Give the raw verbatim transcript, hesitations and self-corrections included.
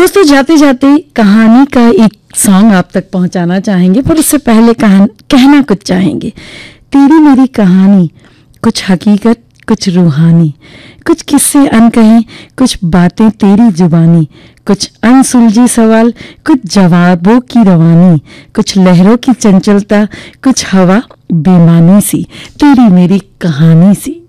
दोस्तों, जाते जाते कहानी का एक सॉन्ग आप तक पहुंचाना चाहेंगे, पर उससे पहले कहान कहना कुछ चाहेंगे। तेरी मेरी कहानी, कुछ हकीकत कुछ रूहानी, कुछ किस्से अनकहे, कुछ बातें तेरी जुबानी, कुछ अनसुलझे सवाल, कुछ जवाबों की रवानी, कुछ लहरों की चंचलता, कुछ हवा बेमानी सी, तेरी मेरी कहानी सी।